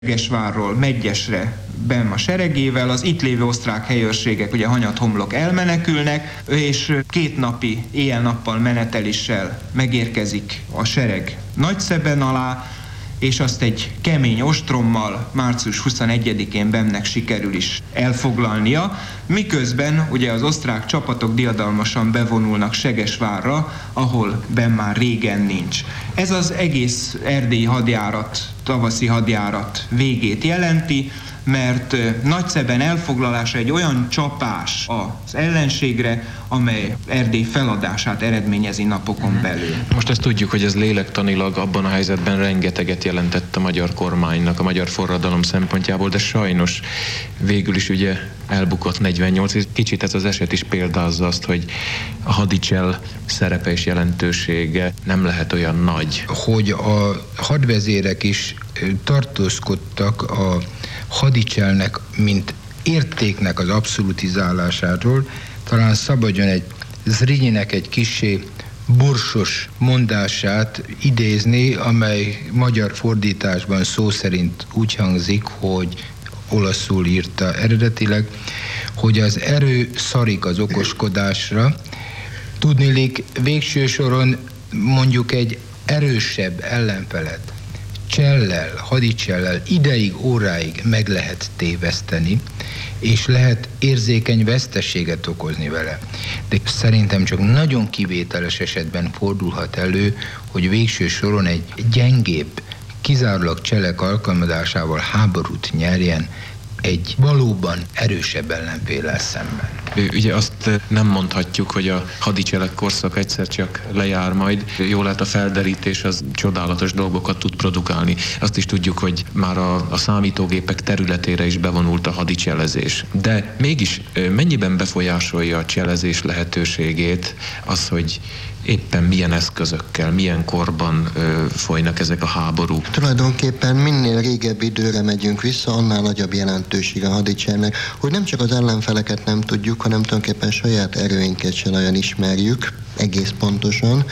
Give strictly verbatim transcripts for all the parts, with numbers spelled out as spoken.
Segesvárról Medgyesre benn a seregével, az itt lévő osztrák helyőrségek, ugye Hanyad-Homlok elmenekülnek, és két napi éjjel-nappal meneteléssel megérkezik a sereg Nagyszeben alá, és azt egy kemény ostrommal március huszonegyedikén Bemnek sikerül is elfoglalnia, miközben ugye az osztrák csapatok diadalmasan bevonulnak Segesvárra, ahol Bem már régen nincs. Ez az egész erdélyi hadjárat, tavaszi hadjárat végét jelenti, mert Nagyszeben elfoglalása egy olyan csapás az ellenségre, amely Erdély feladását eredményezi napokon belül. Most ezt tudjuk, hogy ez lélektanilag abban a helyzetben rengeteget jelentett a magyar kormánynak, a magyar forradalom szempontjából, de sajnos végül is ugye elbukott negyvennyolc, és kicsit ez az eset is példázza azt, hogy a hadicsel szerepe és jelentősége nem lehet olyan nagy. Hogy a hadvezérek is tartózkodtak a hadicselnek, mint értéknek az abszolutizálásáról, talán szabadjon egy Zrínyinek egy kissé borsos mondását idézni, amely magyar fordításban szó szerint úgy hangzik, hogy olaszul írta eredetileg, hogy az erő szarik az okoskodásra. Tudniillik, végső soron mondjuk egy erősebb ellenfelet csellel, hadicsellel ideig, óráig meg lehet téveszteni, és lehet érzékeny veszteséget okozni vele. De szerintem csak nagyon kivételes esetben fordulhat elő, hogy végső soron egy gyengébb, kizárólag cselek alkalmazásával háborút nyerjen egy valóban erősebb ellenféllel szemben. Ugye azt nem mondhatjuk, hogy a hadicselek korszak egyszer csak lejár majd. Jól lehet, a felderítés az csodálatos dolgokat tud produkálni. Azt is tudjuk, hogy már a, a számítógépek területére is bevonult a hadicselezés. De mégis mennyiben befolyásolja a cselezés lehetőségét az, hogy éppen milyen eszközökkel, milyen korban ö, folynak ezek a háborúk? Tulajdonképpen minél régebbi időre megyünk vissza, annál nagyobb jelentősége a hadicselnek, hogy nem csak az ellenfeleket nem tudjuk, hanem tulajdonképpen saját erőinket sem nagyon ismerjük egész pontosan.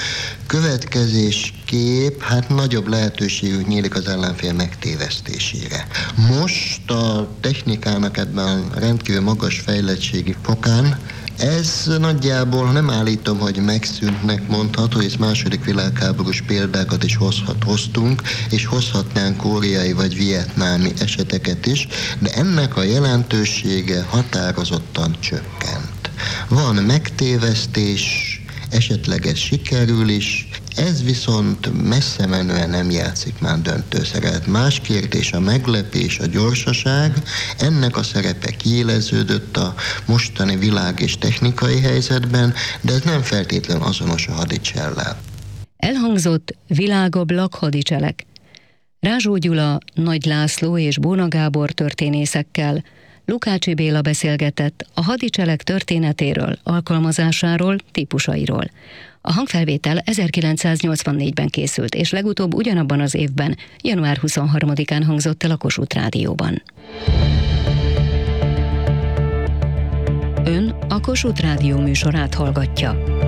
Következésképp hát nagyobb lehetőségük nyílik az ellenfél megtévesztésére. Most a technikának ebben rendkívül magas fejlettségi fokán ez nagyjából, ha nem állítom, hogy megszűntnek mondható, és második világháborús példákat is hozhat, hoztunk, és hozhatnánk koreai vagy vietnámi eseteket is, de ennek a jelentősége határozottan csökkent. Van megtévesztés, esetleg ez sikerül is, ez viszont messze menően nem játszik már döntő szerepet. Más kérdés a meglepés, a gyorsaság, ennek a szerepe kiéleződött a mostani világ és technikai helyzetben, de ez nem feltétlenül azonos a hadicsellel. Elhangzott világablak hadicselek. Rázsó Gyula, Nagy László és Bóna Gábor történészekkel Lukácsi Béla beszélgetett a hadicselek történetéről, alkalmazásáról, típusairól. A hangfelvétel ezerkilencszáznyolcvannégyben készült, és legutóbb ugyanabban az évben, január huszonharmadikán hangzott el a Kossuth Rádióban. Ön a Kossuth Rádió műsorát hallgatja.